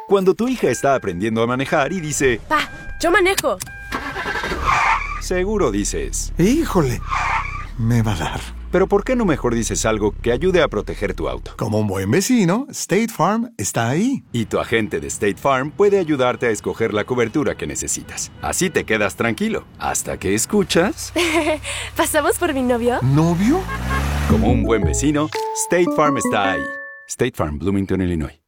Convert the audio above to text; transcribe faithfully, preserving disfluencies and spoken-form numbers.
Cuando tu hija está aprendiendo a manejar y dice, Pa, yo manejo. seguro dices, ¡híjole! Me va a dar. pero ¿por qué no mejor dices algo que ayude a proteger tu auto? Como un buen vecino, State Farm está ahí. Y tu agente de State Farm puede ayudarte a escoger la cobertura que necesitas. Así te quedas tranquilo, hasta que escuchas... ¿Pasamos por mi novio? ¿Novio? Como un buen vecino, State Farm está ahí. State Farm, Bloomington, Illinois.